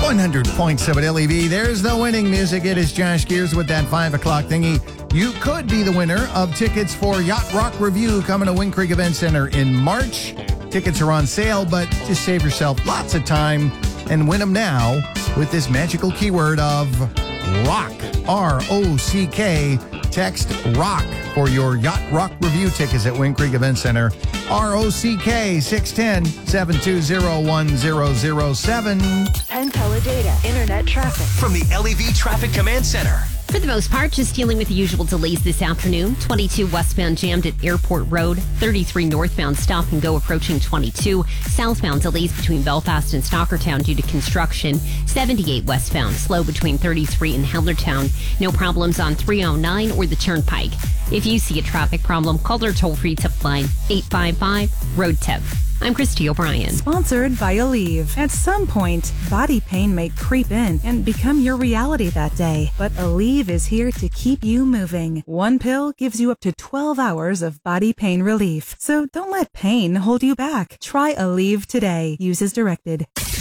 100.7 LEV. There's the winning music. It is Josh Gears with that 5 o'clock thingy. You could be the winner of tickets for Yacht Rock Review coming to Wind Creek Event Center in March. Tickets are on sale, but just save yourself lots of time and win them now with this magical keyword of ROCK. R-O-C-K. Text ROCK for your Yacht Rock Review tickets at Wind Creek Event Center. ROCK 610-720-1007. Penn Teledata Internet traffic from the LEV Traffic Command Center. For the most part, just dealing with the usual delays this afternoon. 22 westbound jammed at Airport Road. 33 northbound stop and go approaching 22. Southbound delays between Belfast and Stockertown due to construction. 78 westbound slow between 33 and Hellertown. No problems on 309 or the Turnpike. If you see a traffic problem, call their toll-free tip line 855-ROAD-TIP. I'm Christy O'Brien. Sponsored by Aleve. At some point, body pain may creep in and become your reality that day. But Aleve is here to keep you moving. One pill gives you up to 12 hours of body pain relief. So don't let pain hold you back. Try Aleve today. Use as directed.